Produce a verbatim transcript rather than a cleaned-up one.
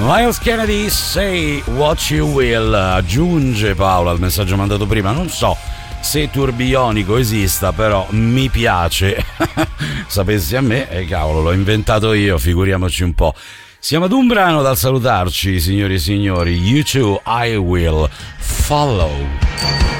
Miles Kennedy, Say What You Will. Aggiunge Paola al messaggio mandato prima, non so se Turbionico esista, però mi piace. Sapessi a me, e eh, cavolo, l'ho inventato io, figuriamoci un po'. Siamo ad un brano dal salutarci, signori e signori. You Too, I Will Follow.